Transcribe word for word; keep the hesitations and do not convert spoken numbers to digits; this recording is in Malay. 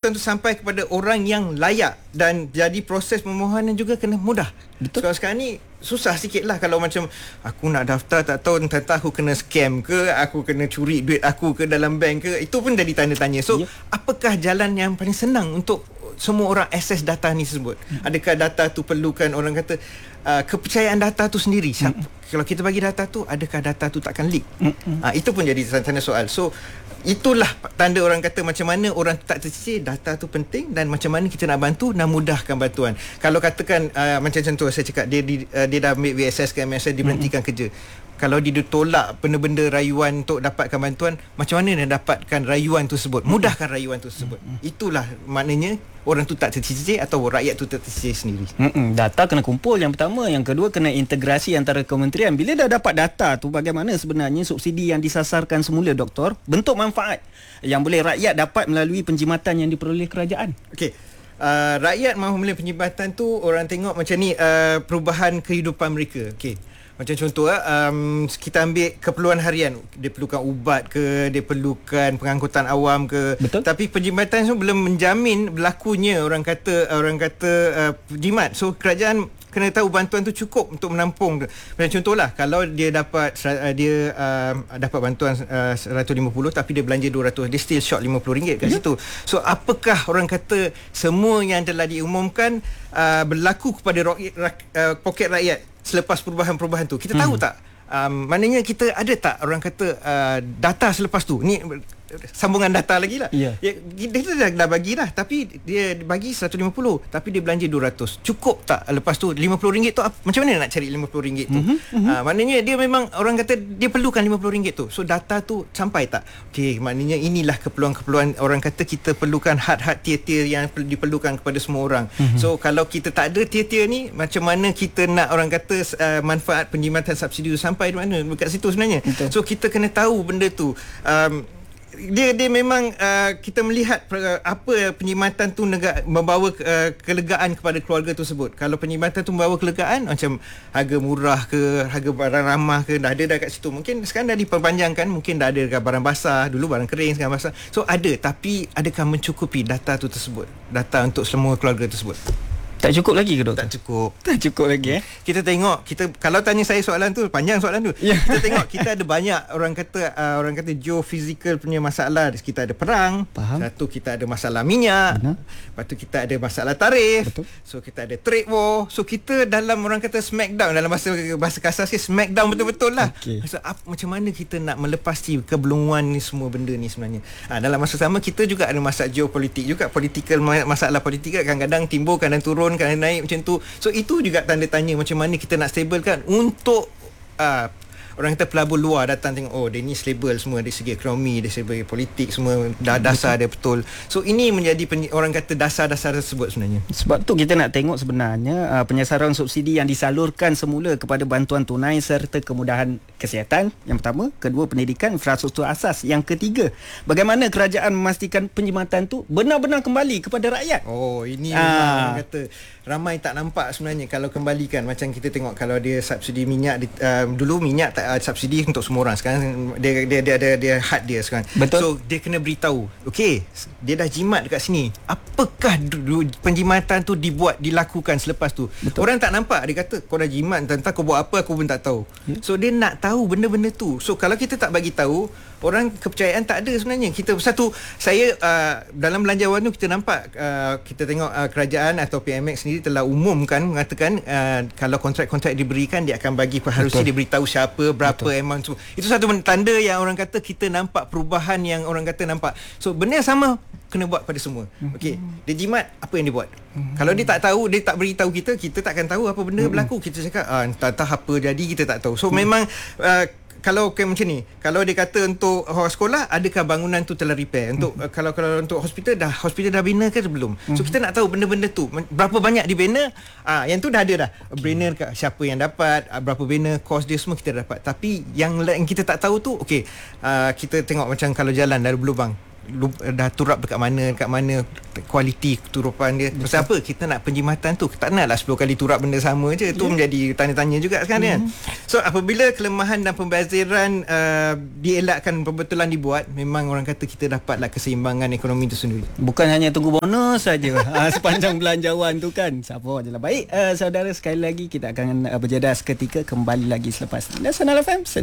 bantuan tu sampai kepada orang yang layak, dan jadi proses permohonan juga kena mudah. Betul. Sekarang, sekarang ni susah sikit lah kalau macam aku nak daftar tak tahu entah aku kena scam ke, aku kena curi duit aku ke dalam bank ke, itu pun jadi tanda tanya. So, yeah. apakah jalan yang paling senang untuk semua orang akses data ni tersebut? Hmm. Adakah data tu perlukan orang kata uh, kepercayaan data tu sendiri? Hmm. Kalau kita bagi data tu, adakah data tu takkan leak? Hmm. Uh, itu pun jadi tanda soal. So itulah tanda orang kata macam mana orang tak tercicir data tu penting, dan macam mana kita nak bantu dan mudahkan bantuan. Kalau katakan uh, macam contoh saya cakap dia di, uh, dia dah ambil V S S ke M S S, diberhentikan mm-hmm. kerja. Kalau dia tolak benda-benda rayuan untuk dapatkan bantuan, macam mana dia dapatkan rayuan tu tersebut? Mudahkan rayuan tu tersebut. Mm-hmm. Itulah maknanya orang tu tak tercicir atau rakyat tu tak tercicir sendiri. Mm-hmm. Data kena kumpul yang pertama, yang kedua kena integrasi antara kementerian. Bila dah dapat data tu, bagaimana sebenarnya subsidi yang disasarkan semula, Doktor, bentuk manfaat yang boleh rakyat dapat melalui penjimatan yang diperoleh kerajaan? Okey. Uh, rakyat mahu melalui penjimatan tu, orang tengok macam ni uh, perubahan kehidupan mereka. Okey. Macam contoh um, kita ambil keperluan harian, dia perlukan ubat ke, dia perlukan pengangkutan awam ke. Betul. Tapi penjimatan tu belum menjamin berlakunya orang kata orang kata uh, jimat. So kerajaan kena tahu bantuan tu cukup untuk menampung. Macam contohlah, kalau dia dapat uh, dia uh, dapat bantuan uh, seratus lima puluh tapi dia belanja dua ratus, dia still short lima puluh ringgit kat yeah. situ. So apakah orang kata semua yang telah diumumkan uh, berlaku kepada rakyat, uh, poket rakyat selepas perubahan-perubahan tu? Kita tahu hmm. tak? Um, maknanya kita ada tak orang kata uh, data selepas tu? Ni sambungan data lagi lah. Yeah. Dia, dia dah, dah bagi dah, tapi dia bagi seratus lima puluh tapi dia belanja dua ratus. Cukup tak lepas tu lima puluh ringgit tu? Macam mana nak cari lima puluh ringgit tu? Mm-hmm. Uh, maknanya dia memang orang kata dia perlukan lima puluh ringgit tu. So data tu sampai tak? Okey, maknanya inilah keperluan-keperluan orang kata kita perlukan had-had tier-tier yang diperlukan kepada semua orang. Mm-hmm. So kalau kita tak ada tier-tier ni, macam mana kita nak orang kata uh, manfaat penjimatan subsidi tu sampai di mana? Dekat situ sebenarnya. Betul. So kita kena tahu benda tu. Um, dia dia memang uh, kita melihat uh, apa penjimatan tu negara membawa uh, kelegaan kepada keluarga tersebut. Kalau penjimatan tu membawa kelegaan, macam harga murah ke, harga barang ramah ke, dah ada dah kat situ. Mungkin sekarang dah diperpanjangkan, mungkin dah ada dekat barang basah, dulu barang kering, sekarang basah. So ada, tapi adakah mencukupi data tu tersebut? Data untuk semua keluarga tersebut. Tak cukup lagi ke, Doktor? Tak cukup. Tak cukup lagi eh. Kita tengok, kita kalau tanya saya soalan tu, panjang soalan tu. Yeah. Kita tengok kita ada banyak orang kata uh, orang kata geophysical punya masalah. Kita ada perang. Faham. Satu, kita ada masalah minyak. Benar. Lepas tu kita ada masalah tarif. Betul. So kita ada trade war. So kita dalam orang kata smackdown, dalam bahasa bahasa kasar sikit, smackdown betul-betul lah. Okay. So, ap, macam mana kita nak melepasi kebelunguan ni semua benda ni sebenarnya? Ha, dalam masa sama kita juga ada masalah geopolitik juga, political, masalah politik kadang-kadang timbul, kadang turun, kadang naik macam tu. So itu juga tanda tanya macam mana kita nak stablekan untuk uh, orang kata pelabur luar datang tengok, oh dia ni stable semua dari segi ekonomi, dari segi politik, semua dah dasar dia betul. So ini menjadi pen, orang kata dasar-dasar tersebut sebenarnya. Sebab tu kita nak tengok sebenarnya uh, penyasaran subsidi yang disalurkan semula kepada bantuan tunai serta kemudahan kesihatan yang pertama, kedua pendidikan, infrastruktur asas, yang ketiga bagaimana kerajaan memastikan penjimatan tu benar-benar kembali kepada rakyat. Oh ini uh. orang kata ramai tak nampak sebenarnya kalau kembalikan. Macam kita tengok kalau dia subsidi minyak, uh, dulu minyak tak uh, subsidi untuk semua orang, sekarang dia dia dia ada dia, dia had dia sekarang. Betul. So dia kena beritahu, okey, dia dah jimat dekat sini, apakah du, penjimatan tu dibuat dilakukan selepas tu. Betul. Orang tak nampak, dia kata kau dah jimat, tentang kau buat apa aku pun tak tahu. Hmm. So dia nak tahu benda-benda tu. So kalau kita tak bagi tahu, orang kepercayaan tak ada sebenarnya. Kita satu, saya uh, dalam belanjawan tu kita nampak uh, kita tengok uh, kerajaan atau P M X sendiri telah umumkan mengatakan uh, kalau kontrak-kontrak diberikan dia akan bagi perharusi, dia beritahu siapa, berapa Betul. amount tu. Itu satu tanda yang orang kata kita nampak perubahan yang orang kata nampak. So benda yang sama kena buat pada semua. Okey, dia jimat, apa yang dia buat? Mm-hmm. Kalau dia tak tahu, dia tak beritahu kita, kita takkan tahu apa benda mm-hmm. berlaku. Kita cakap ah entah apa jadi, kita tak tahu. So mm-hmm. memang uh, kalau okay, macam ni, kalau dia kata untuk sekolah, adakah bangunan tu telah repair? Untuk mm-hmm. kalau kalau untuk hospital, dah hospital dah bina ke belum? Mm-hmm. So kita nak tahu benda-benda tu, berapa banyak dibina, ah yang tu dah ada dah. Okay. Brainer siapa yang dapat, berapa bina, kos dia semua kita dapat. Tapi yang yang kita tak tahu tu, okey, uh, kita tengok macam kalau jalan dah berlubang, dah turap dekat mana dekat mana kualiti keturupan dia. Pasal apa? Kita nak penjimatan tu, tak naklah sepuluh kali turap benda sama je. Tu yeah. menjadi tanya-tanya juga sekarang mm-hmm. kan. So apabila kelemahan dan pembaziran uh, dielakkan, pembetulan dibuat, memang orang kata kita dapatlah keseimbangan ekonomi itu sendiri. Bukan hanya tunggu bonus saja uh, sepanjang belanjawan tu kan. Sabar je lah. Baik, uh, saudara, sekali lagi kita akan uh, berjeda seketika, kembali lagi selepas Nasional F M.